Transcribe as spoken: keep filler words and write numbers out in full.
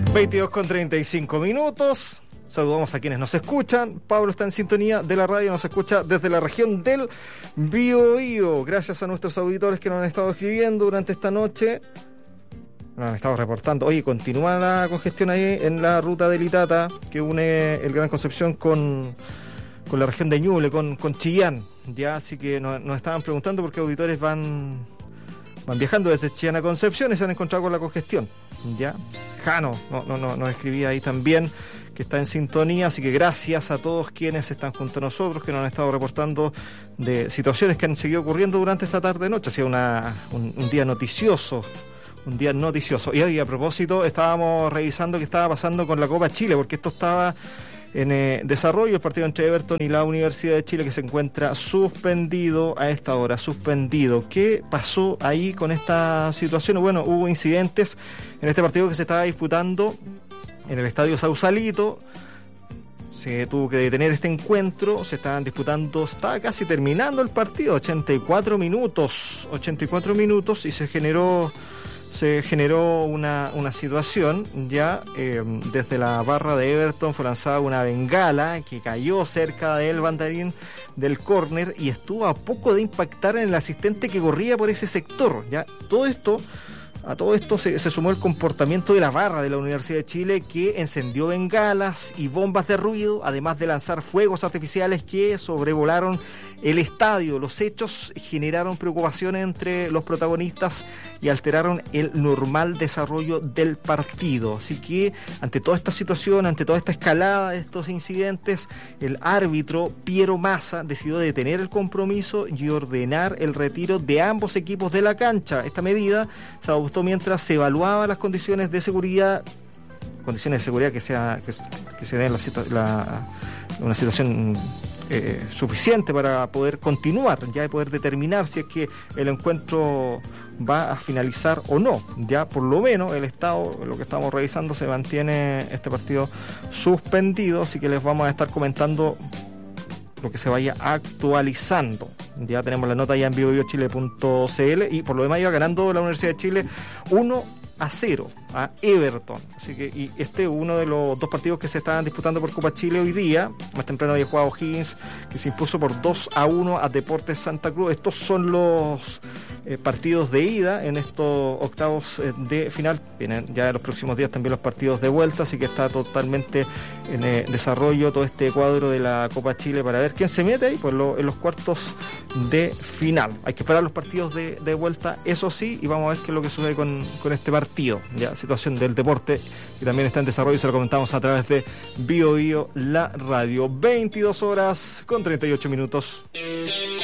veintidós con treinta y cinco minutos. Saludamos a quienes nos escuchan. Pablo está en sintonía de la radio, nos escucha desde la región del Biobío. Gracias a nuestros auditores que nos han estado escribiendo durante esta noche. Nos han estado reportando. Oye, continúa la congestión ahí en la ruta del Itata, que une el Gran Concepción con, con la región de Ñuble, con, con Chillán. Ya, así que nos, nos estaban preguntando por qué auditores van, van viajando desde Chillán a Concepción y se han encontrado con la congestión. Ya, Jano no, no, no, nos escribía ahí también, que está en sintonía, así que gracias a todos quienes están junto a nosotros, que nos han estado reportando de situaciones que han seguido ocurriendo durante esta tarde-noche. Ha sido una, un, un día noticioso, un día noticioso. Y hoy, a propósito, estábamos revisando qué estaba pasando con la Copa Chile, porque esto estaba en eh, desarrollo, el partido entre Everton y la Universidad de Chile, que se encuentra suspendido a esta hora, suspendido. ¿Qué pasó ahí con esta situación? Bueno, hubo incidentes en este partido que se estaba disputando en el Estadio Sausalito. Se tuvo que detener este encuentro, se estaban disputando, estaba casi terminando el partido, ochenta y cuatro minutos, ochenta y cuatro minutos, y se generó se generó una, una situación, ya eh, desde la barra de Everton fue lanzada una bengala que cayó cerca del banderín del córner y estuvo a poco de impactar en el asistente que corría por ese sector. Ya todo esto A todo esto se, se sumó el comportamiento de la barra de la Universidad de Chile, que encendió bengalas y bombas de ruido, además de lanzar fuegos artificiales que sobrevolaron el estadio. Los hechos generaron preocupación entre los protagonistas y alteraron el normal desarrollo del partido. Así que ante toda esta situación, ante toda esta escalada de estos incidentes, el árbitro Piero Massa decidió detener el compromiso y ordenar el retiro de ambos equipos de la cancha. Esta medida se adoptó mientras se evaluaban las condiciones de seguridad, condiciones de seguridad que sea que, que se den la, la, una situación eh, suficiente para poder continuar, ya de poder determinar si es que el encuentro va a finalizar o no. Ya por lo menos el estado, lo que estamos revisando, se mantiene este partido suspendido, así que les vamos a estar comentando lo que se vaya actualizando. Ya tenemos la nota ya en vivo chile punto c l, y por lo demás iba ganando la Universidad de Chile uno a cero a Everton. Así que y este es uno de los dos partidos que se estaban disputando por Copa Chile hoy día. Más temprano había jugado Higgins, que se impuso por dos a uno a Deportes Santa Cruz. Estos son los eh, partidos de ida en estos octavos eh, de final. Vienen ya en los próximos días también los partidos de vuelta, así que está totalmente en eh, desarrollo todo este cuadro de la Copa Chile para ver quién se mete ahí pues, lo, en los cuartos de final. Hay que esperar los partidos de, de vuelta, eso sí, y vamos a ver qué es lo que sucede con, con este partido. Ya, situación del deporte que también está en desarrollo y se lo comentamos a través de Bio Bio, la radio. Veintidós horas con treinta y ocho minutos.